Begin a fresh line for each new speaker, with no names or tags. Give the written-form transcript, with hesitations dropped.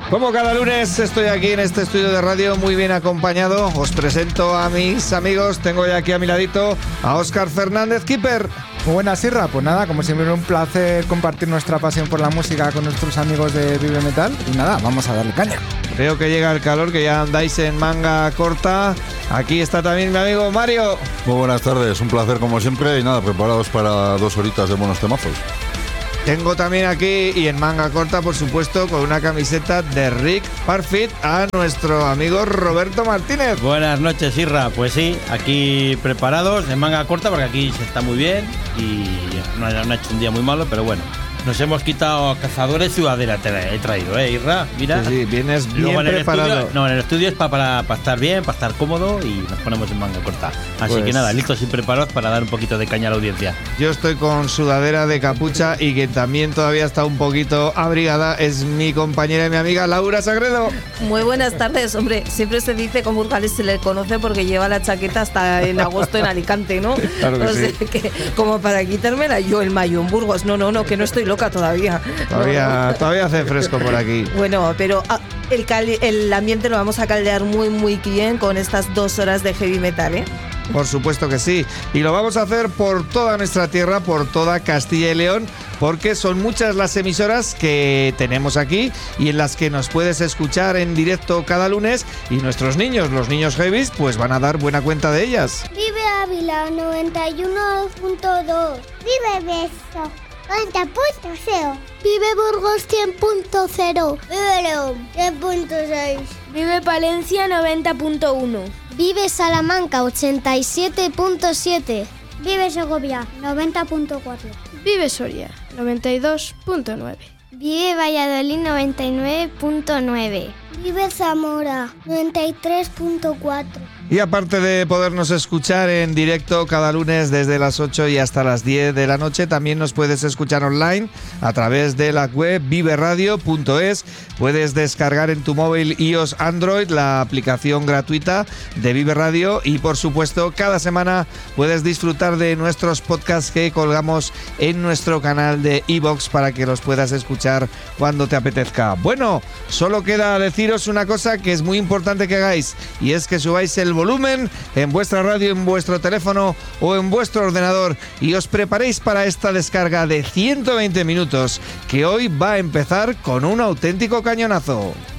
Como cada lunes estoy aquí en este estudio de radio muy bien acompañado. Os presento a mis amigos. Tengo ya aquí a mi ladito a Óscar Fernández, Keeper.
Muy buenas, Sirra. Pues nada, como siempre, un placer compartir nuestra pasión por la música con nuestros amigos de Vive Metal. Y nada, vamos a darle caña.
Veo que llega el calor, que ya andáis en manga corta. Aquí está también mi amigo Mario.
Muy buenas tardes, un placer como siempre. Y nada, preparados para 2 horitas de buenos temazos.
Tengo también aquí, y en manga corta, por supuesto, con una camiseta de Rick Parfit, a nuestro amigo Roberto Martínez.
Buenas noches, Irra. Pues sí, aquí preparados, en manga corta, porque aquí se está muy bien y no ha hecho un día muy malo, pero bueno. Nos hemos quitado cazadores y sudadera, he traído, Irra, mira.
Sí, vienes bien preparado.
En el estudio es para estar bien, para estar cómodo y nos ponemos en manga corta. Así pues, que nada, listos y preparados para dar un poquito de caña a la audiencia.
Yo estoy con sudadera de capucha y que también todavía está un poquito abrigada. Es mi compañera y mi amiga Laura Sagredo.
Muy buenas tardes, hombre. Siempre se dice con Burgales se le conoce porque lleva la chaqueta hasta en agosto en Alicante, ¿no?
Claro que sí.
Sea que, como para quitármela yo el mayo en Burgos. No, que no estoy loca todavía.
Todavía hace fresco por aquí.
Bueno, pero el ambiente lo vamos a caldear muy, muy bien con estas 2 horas de heavy metal, ¿eh?
Por supuesto que sí. Y lo vamos a hacer por toda nuestra tierra, por toda Castilla y León, porque son muchas las emisoras que tenemos aquí y en las que nos puedes escuchar en directo cada lunes, y nuestros niños, los niños heavies, pues van a dar buena cuenta de ellas.
Vive Ávila 91.2. Vive Beso 90.0. Vive Burgos 100.0. Vive León 100.6.
Vive Palencia 90.1.
Vive Salamanca 87.7.
Vive Segovia 90.4.
Vive Soria 92.9.
Vive Valladolid 99.9. Vive Zamora 93.4.
Y aparte de podernos escuchar en directo cada lunes desde las 8 y hasta las 10 de la noche, también nos puedes escuchar online a través de la web viveradio.es. Puedes descargar en tu móvil iOS Android la aplicación gratuita de Vive Radio y, por supuesto, cada semana puedes disfrutar de nuestros podcasts que colgamos en nuestro canal de iVoox para que los puedas escuchar cuando te apetezca. Bueno, solo queda deciros una cosa que es muy importante que hagáis, y es que subáis el volumen en vuestra radio, en vuestro teléfono o en vuestro ordenador, y os preparéis para esta descarga de 120 minutos que hoy va a empezar con un auténtico cañonazo.